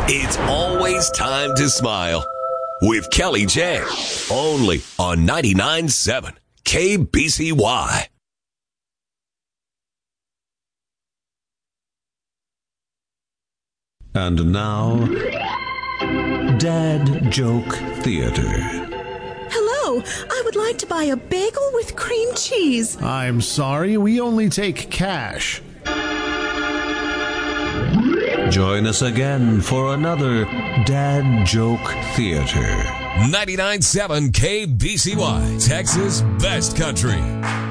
It's always time to smile with Kelly J. Only on 99.7 KBCY. And now, Dad Joke Theater. Hello, I would like to buy a bagel with cream cheese. I'm sorry, we only take cash. Join us again for another Dad Joke Theater. 99.7 KBCY, Texas Best Country.